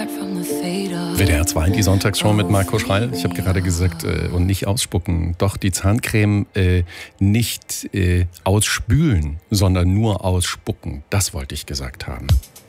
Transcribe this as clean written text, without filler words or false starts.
WDR 2, die Sonntagsshow mit Marco Schreil. Ich habe gerade gesagt, und nicht ausspucken. Doch die Zahncreme nicht ausspülen, sondern nur ausspucken. Das wollte ich gesagt haben.